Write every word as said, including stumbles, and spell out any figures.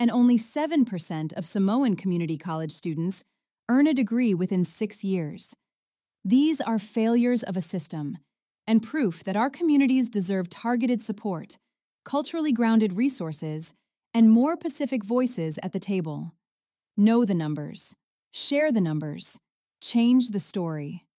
and only seven percent of Samoan community college students earn a degree within six years. These are failures of a system and proof that our communities deserve targeted support, culturally grounded resources, and more Pacific voices at the table. Know the numbers. Share the numbers. Change the story.